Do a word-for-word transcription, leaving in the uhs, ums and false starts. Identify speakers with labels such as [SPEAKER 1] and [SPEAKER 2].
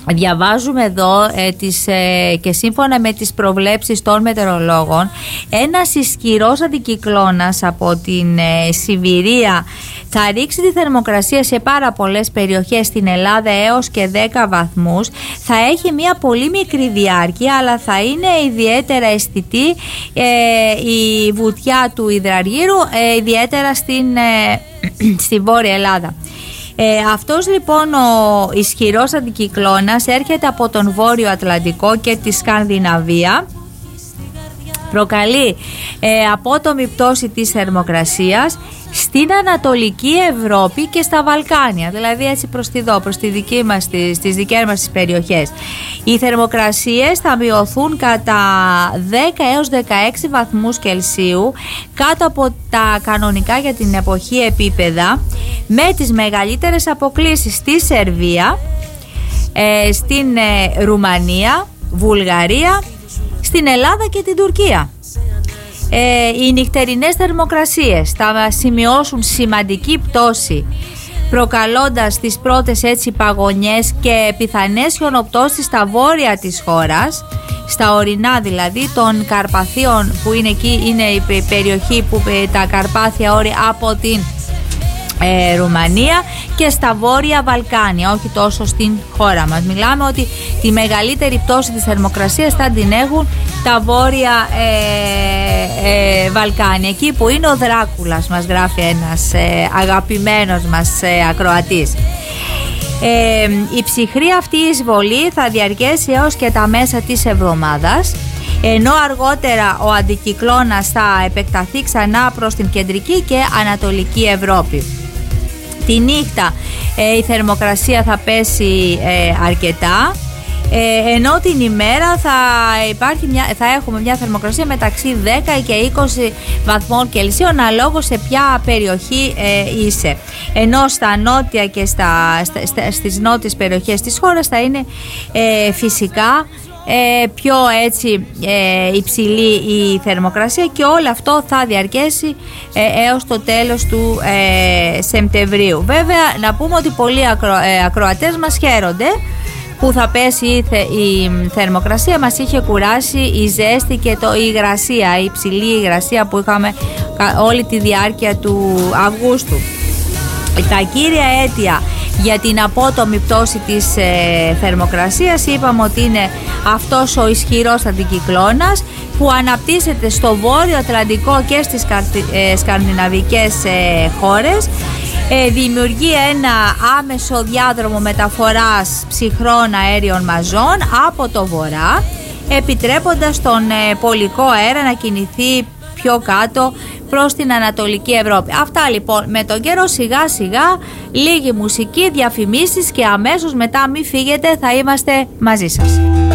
[SPEAKER 1] διαβάζουμε εδώ ε, τις, ε, και σύμφωνα με τις προβλέψεις των μετεωρολόγων, ένας ισχυρός αντικυκλώνας από την ε, Σιβηρία θα ρίξει τη θερμοκρασία σε πάρα πολλές περιοχές στην Ελλάδα έως και δέκα βαθμούς. Θα έχει μια πολύ μικρή διάρκεια, αλλά θα είναι ιδιαίτερα αισθητή ε, η βουτιά του υδραργύρου, ε, ιδιαίτερα στην, ε, στη Βόρεια Ελλάδα. Ε, αυτός λοιπόν ο ισχυρός αντικυκλώνας έρχεται από τον Βόρειο Ατλαντικό και τη Σκανδιναβία. Προκαλεί ε, απότομη πτώση της θερμοκρασίας στην Ανατολική Ευρώπη και στα Βαλκάνια, δηλαδή έτσι προς τη δω, προς τη δική μας, στις, τις δικές μας τις περιοχές. Οι θερμοκρασίες θα μειωθούν κατά δέκα έως δεκαέξι βαθμούς Κελσίου κάτω από τα κανονικά για την εποχή επίπεδα, με τις μεγαλύτερες αποκλίσεις στη Σερβία, ε, στην ε, Ρουμανία, Βουλγαρία, στην Ελλάδα και την Τουρκία. Ε, οι νυχτερινές θερμοκρασίες θα σημειώσουν σημαντική πτώση, προκαλώντας τις πρώτες έτσι παγωνιές και πιθανές χιονοπτώσεις στα βόρεια της χώρας, στα ορεινά δηλαδή των Καρπαθίων, που είναι εκεί, είναι η περιοχή που τα Καρπάθια όρια από την Ε, Ρουμανία, και στα Βόρεια Βαλκάνια, όχι τόσο στην χώρα μας. Μιλάμε ότι τη μεγαλύτερη πτώση της θερμοκρασίας θα την έχουν τα Βόρεια ε, ε, Βαλκάνια, εκεί που είναι ο Δράκουλας, μας γράφει ένας ε, αγαπημένος μας ε, ακροατής. Ε, η ψυχρή αυτή εισβολή θα διαρκέσει έως και τα μέσα της εβδομάδας, ενώ αργότερα ο αντικυκλώνας θα επεκταθεί ξανά προς την κεντρική και ανατολική Ευρώπη. Τη νύχτα ε, η θερμοκρασία θα πέσει ε, αρκετά, ε, ενώ την ημέρα θα, υπάρχει μια, θα έχουμε μια θερμοκρασία μεταξύ δέκα και είκοσι βαθμών Κελσίου, αναλόγως σε ποια περιοχή ε, είσαι. Ενώ στα νότια και στα, στα, στα, στις νότιες περιοχές της χώρας θα είναι ε, φυσικά Ε, πιο έτσι ε, υψηλή η θερμοκρασία, και όλο αυτό θα διαρκέσει ε, έως το τέλος του ε, Σεπτεμβρίου. Βέβαια, να πούμε ότι πολλοί ακρο, ε, ακροατές μας χαίρονται που θα πέσει η, θε, η θερμοκρασία. Μας είχε κουράσει η ζέστη και το, η υγρασία, η υψηλή υγρασία που είχαμε όλη τη διάρκεια του Αυγούστου. Τα κύρια αίτια για την απότομη πτώση της ε, θερμοκρασίας είπαμε ότι είναι αυτός ο ισχυρός αντικυκλώνας που αναπτύσσεται στο Βόρειο Ατλαντικό και στις ε, σκανδιναβικές ε, χώρες. Ε, δημιουργεί ένα άμεσο διάδρομο μεταφοράς ψυχρών αέριων μαζών από το βορρά, επιτρέποντας τον ε, πολικό αέρα να κινηθεί πιο κάτω προς την Ανατολική Ευρώπη. Αυτά λοιπόν με τον καιρό. Σιγά σιγά, λίγη μουσική, διαφημίσεις, και αμέσως μετά, μην φύγετε, θα είμαστε μαζί σας.